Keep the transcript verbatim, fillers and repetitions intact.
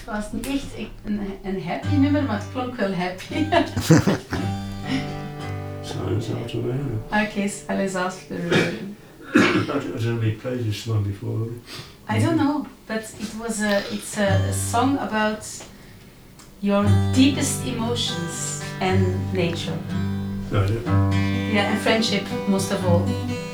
was niet echt een, een happy nummer, maar het klonk wel happy. Silence After Rain. Okay, Silence After Rain. I don't know we played this song before. I don't know, but it was a, it's a, a song about your deepest emotions and nature. No, I don't. Yeah, and friendship most of all.